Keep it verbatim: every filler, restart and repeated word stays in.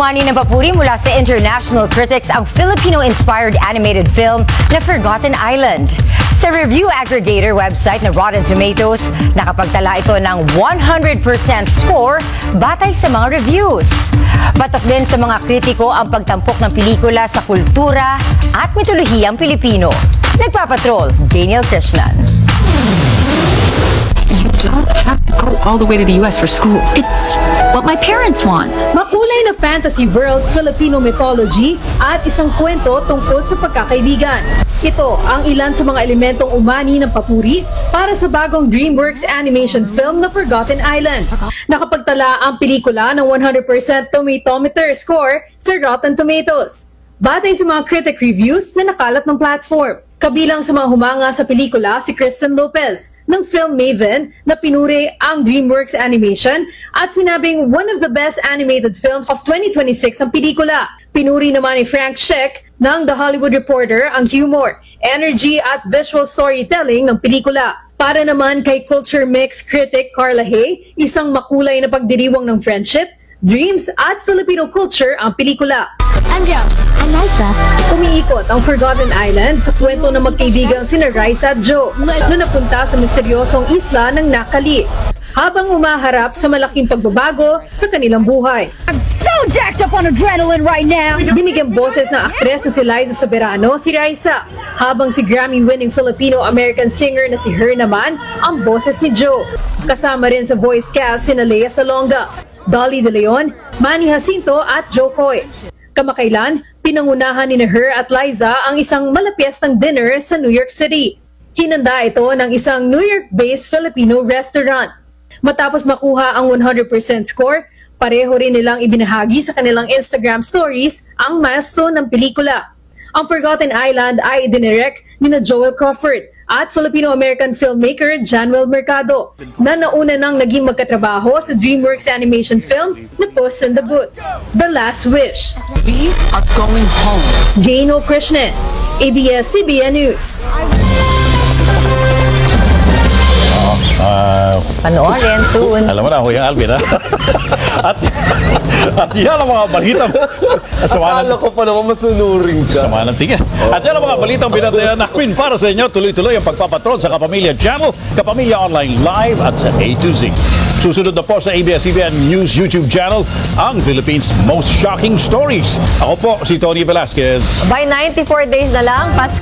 umani ng papuri mula sa international critics ang Filipino-inspired animated film na Forgotten Island. Sa review aggregator website na Rotten Tomatoes, nakapagtala ito ng one hundred percent score batay sa mga reviews. Patok din sa mga kritiko ang pagtampok ng pelikula sa kultura at mitolohiyang Pilipino. Nagpapatrol, Daniel Krishnan. You don't have to go all the way to the U S for school. It's what my parents want. Makulay na fantasy world, Filipino mythology, at isang kwento tungkol sa pagkakaibigan. Ito ang ilan sa mga elementong umani ng papuri para sa bagong DreamWorks animation film na Forgotten Island. Nakapagtala ang pelikula ng one hundred percent tomatometer score sa Rotten Tomatoes, batay sa mga critic reviews na nakalat ng platform. Kabilang sa mga humanga sa pelikula si Kristen Lopez ng Film Maven na pinuri ang DreamWorks animation at sinabing one of the best animated films of twenty twenty-six ang pelikula. Pinuri naman ni Frank Sheck ng The Hollywood Reporter ang humor, energy at visual storytelling ng pelikula. Para naman kay culture mix critic Carla Hay, isang makulay na pagdiriwang ng friendship, dreams at Filipino culture ang pelikula. I'm Joe. I'm Liza. Umiikot ang Forgotten Island sa kwento ng magkaibigang sina Raisa at Joe na napunta sa misteryosong isla ng Nakali habang umaharap sa malaking pagbabago sa kanilang buhay. I'm so jacked up on adrenaline right now. Binigyang boses ng aktres na si Liza Soberano si Raisa, habang si Grammy-winning Filipino-American singer na si Her naman ang boses ni Joe. Kasama rin sa voice cast sina Lea Salonga, Dolly De Leon, Manny Jacinto at Joe Coy. Kamakailan, pinangunahan ni Her at Liza ang isang malapiastang dinner sa New York City. Hinanda ito ng isang New York-based Filipino restaurant. Matapos makuha ang one hundred percent score, pareho rin nilang ibinahagi sa kanilang Instagram stories ang milestone ng pelikula. Ang Forgotten Island ay dinirect ni na Joel Crawford at Filipino-American filmmaker Januel Mercado na nauna nang naging magkatrabaho sa DreamWorks animation film na Puss in the Boots, The Last Wish. We are going home. Daniel Krishnan, A B S C B N News. Ah, Panoorin soon. alam mo na, Huyang Alvin, ha? at, at yan ang mga balitang sama Akala ng, ko pa naman masunurin ka. sama ng tingin. At yan ang mga balitang binantayan namin para sa inyo. Tuloy-tuloy ang pagpapatron sa Kapamilya Channel, Kapamilya Online Live at sa A to Z. Susunod na po sa A B S C B N News YouTube channel ang Philippines' Most Shocking Stories. Ako po si Tony Velasquez. By ninety-four days na lang, Pasko